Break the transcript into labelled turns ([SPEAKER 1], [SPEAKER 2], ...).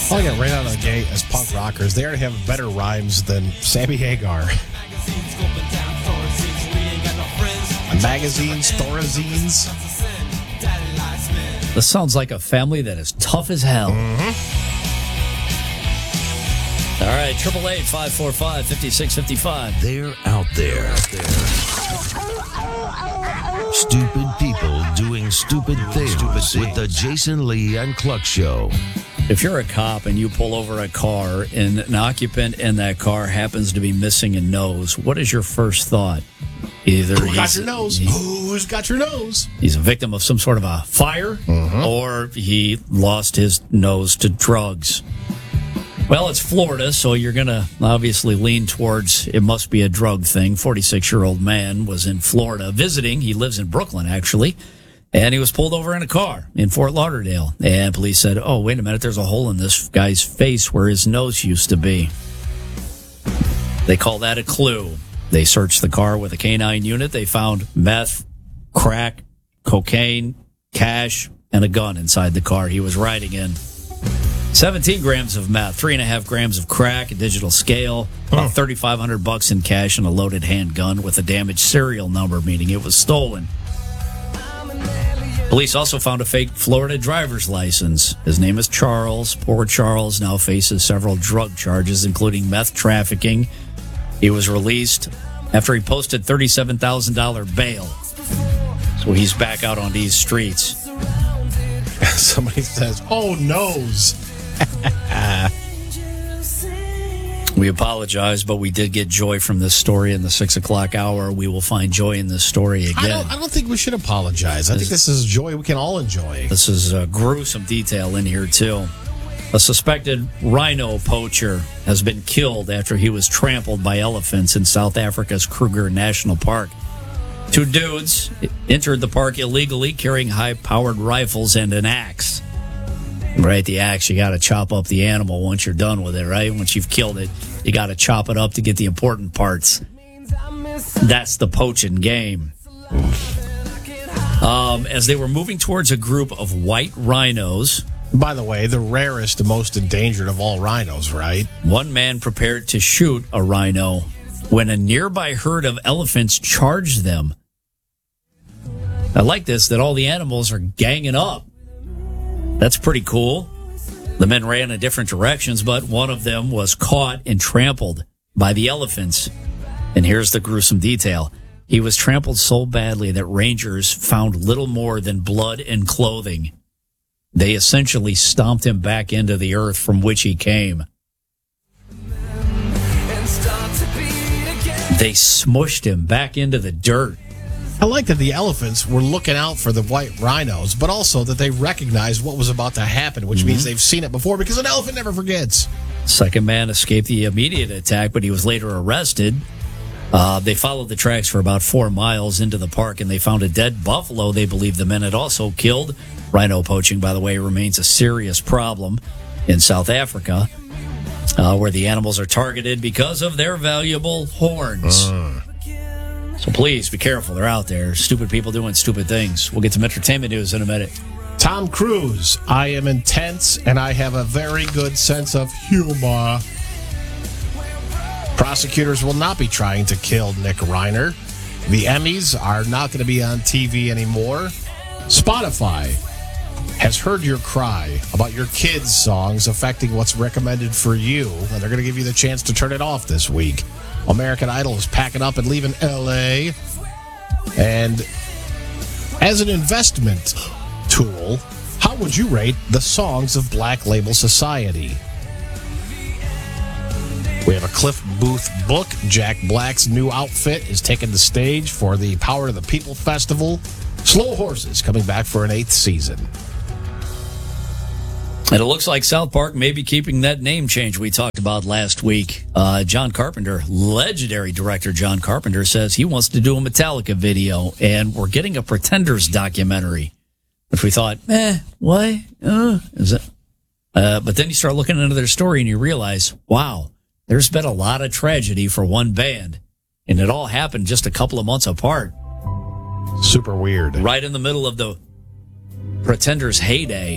[SPEAKER 1] I'll get right out of the gate as punk rockers. They already have better rhymes than Sammy Hagar. Magazines, Thorazines.
[SPEAKER 2] This sounds like a family that is tough as hell. All right, 888-545-5655.
[SPEAKER 3] They're out there. Stupid people doing stupid things with the Jason Lee and Cluck Show.
[SPEAKER 2] If you're a cop and you pull over a car and an occupant in that car happens to be missing a nose, what is your first thought? Either
[SPEAKER 1] Who got your nose? Who's got your nose?
[SPEAKER 2] He's a victim of some sort of a fire, or he lost his nose to drugs. Well, it's Florida, so you're going to obviously lean towards it must be a drug thing. 46-year-old man was in Florida visiting. He lives in Brooklyn, actually. And he was pulled over in a car in Fort Lauderdale. And police said, oh, wait a minute, there's a hole in this guy's face where his nose used to be. They call that a clue. They searched the car with a canine unit. They found meth, crack, cocaine, cash, and a gun inside the car he was riding in. 17 grams of meth, 3.5 grams of crack, a digital scale, about $3,500 in cash, and a loaded handgun with a damaged serial number, meaning it was stolen. Police also found a fake Florida driver's license. His name is Charles. Poor Charles now faces several drug charges, including meth trafficking. He was released after he posted $37,000 bail. So he's back out on these streets.
[SPEAKER 1] Somebody says, oh, nose.
[SPEAKER 2] We apologize, but we did get joy from this story in the 6 o'clock hour. We will find joy in this story again.
[SPEAKER 1] I don't think we should apologize. I think this is joy we can all enjoy.
[SPEAKER 2] This is a gruesome detail in here, too. A suspected rhino poacher has been killed after he was trampled by elephants in South Africa's Kruger National Park. 2 dudes entered the park illegally carrying high-powered rifles and an axe. Right, the axe, you got to chop up the animal once you're done with it, right? Once you've killed it, you got to chop it up to get the important parts. That's the poaching game. As they were moving towards a group of white rhinos...
[SPEAKER 1] By the way, the rarest and most endangered of all rhinos, right?
[SPEAKER 2] One man prepared to shoot a rhino when a nearby herd of elephants charged them. I like this, that all the animals are ganging up. That's pretty cool. The men ran in different directions, but one of them was caught and trampled by the elephants. And here's the gruesome detail. He was trampled so badly that rangers found little more than blood and clothing. They essentially stomped him back into the earth from which he came. They smushed him back into the dirt.
[SPEAKER 1] I like that the elephants were looking out for the white rhinos, but also that they recognized what was about to happen, which means they've seen it before, because an elephant never forgets.
[SPEAKER 2] Second man escaped the immediate attack, but he was later arrested. They followed the tracks for about 4 miles into the park, and they found a dead buffalo they believe the men had also killed. Rhino poaching, by the way, remains a serious problem in South Africa, where the animals are targeted because of their valuable horns. So please be careful. They're out there. Stupid people doing stupid things. We'll get some entertainment news in a minute.
[SPEAKER 1] Tom Cruise, I am intense and I have a very good sense of humor. Prosecutors will not be trying to kill Nick Reiner. The Emmys are not going to be on TV anymore. Spotify has heard your cry about your kids' songs affecting what's recommended for you, and they're going to give you the chance to turn it off this week. American Idol is packing up and leaving L.A. And as an investment tool, how would you rate the songs of Black Label Society? We have a Cliff Booth book. Jack Black's new outfit is taking the stage for the Power of the People Festival. Slow Horses coming back for an 8th season.
[SPEAKER 2] And it looks like South Park may be keeping that name change we talked about last week. John Carpenter, legendary director John Carpenter, says he wants to do a Metallica video, and we're getting a Pretenders documentary. Which we thought, what? Is it? But then you start looking into their story and you realize, wow, there's been a lot of tragedy for one band. And it all happened just a couple of months apart.
[SPEAKER 1] Super weird.
[SPEAKER 2] Right in the middle of the Pretenders' heyday.